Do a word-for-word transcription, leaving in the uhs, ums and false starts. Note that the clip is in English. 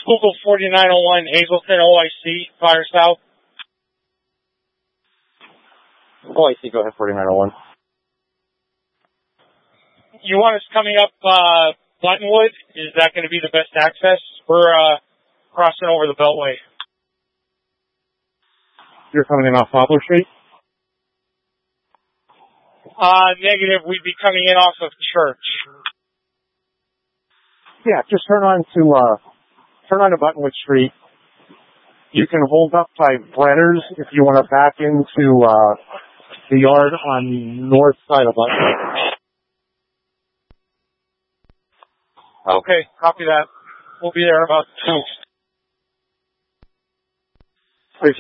Google forty-nine oh one Hazleton O I C, fire south. O I C, go ahead, forty-nine oh one. You want us coming up uh, Buttonwood? Is that going to be the best access? We're uh, crossing over the Beltway. You're coming in off Poplar Street? Uh, negative. We'd be coming in off of Church. Yeah, just turn on to uh, turn on to Buttonwood Street. You can hold up by Brenner's if you want to back into uh, the yard on the north side of Buttonwood. Okay, copy that. We'll be there about two.